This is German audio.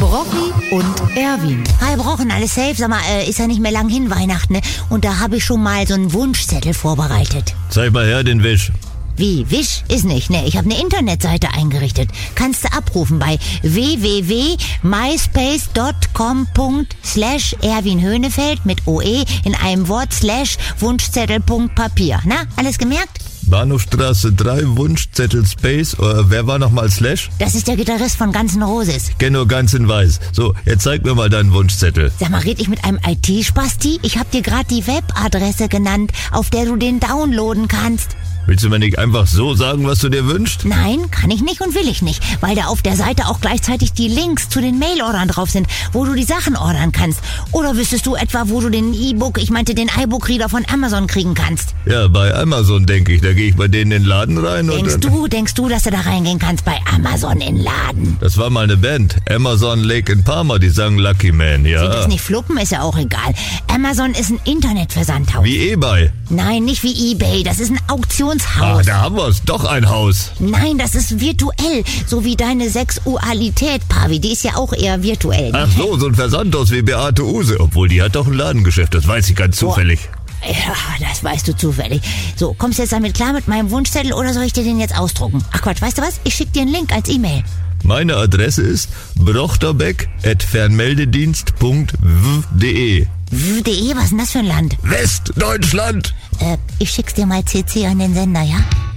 Brochi und Erwin. Hi Brochen, alles safe? Sag mal, ist ja nicht mehr lang hin Weihnachten, ne? Und da habe ich schon mal so einen Wunschzettel vorbereitet. Zeig mal her den Wisch. Wie? Wisch? Ist nicht, ne? Ich habe eine Internetseite eingerichtet. Kannst du abrufen bei www.myspace.com/Erwin Höhnefeld mit OE in einem Wort /Wunschzettel.papier. Na, alles gemerkt? Bahnhofstraße 3, Wunschzettel Space. Wer war nochmal Slash? Das ist der Gitarrist von Guns N' Roses. Kenn nur ganz in weiß. So, jetzt zeig mir mal deinen Wunschzettel. Sag mal, red ich mit einem IT-Spasti? Ich hab dir gerade die Webadresse genannt, auf der du den downloaden kannst. Willst du mir nicht einfach so sagen, was du dir wünschst? Nein, kann ich nicht und will ich nicht, weil da auf der Seite auch gleichzeitig die Links zu den Mail-Ordern drauf sind, wo du die Sachen ordern kannst. Oder wüsstest du etwa, wo du den den iBook-Reader von Amazon kriegen kannst? Ja, bei Amazon denke ich. Da gehe ich bei denen in den Laden rein Denkst du, dass du da reingehen kannst bei Amazon in den Laden? Das war mal eine Band. Amazon Lake in Parma, die sagen Lucky Man, ja. Sind das nicht Fluppen? Ist ja auch egal. Amazon ist ein Internetversandhaus. Wie eBay. Nein, nicht wie eBay. Das ist ein Auktionshaus. Ah, da haben wir's. Doch ein Haus. Nein, das ist virtuell. So wie deine Sexualität, Pavi. Die ist ja auch eher virtuell. Ach so ein Versandhaus wie Beate Use. Obwohl, die hat doch ein Ladengeschäft. Das weiß ich ganz zufällig. Ja, das weißt du zufällig. So, kommst du jetzt damit klar mit meinem Wunschzettel oder soll ich dir den jetzt ausdrucken? Ach Quatsch, weißt du was? Ich schick dir einen Link als E-Mail. Meine Adresse ist brochterbeck@fernmeldedienst.w.de. W.de? Was ist denn das für ein Land? Westdeutschland! Ich schick's dir mal CC an den Sender, ja?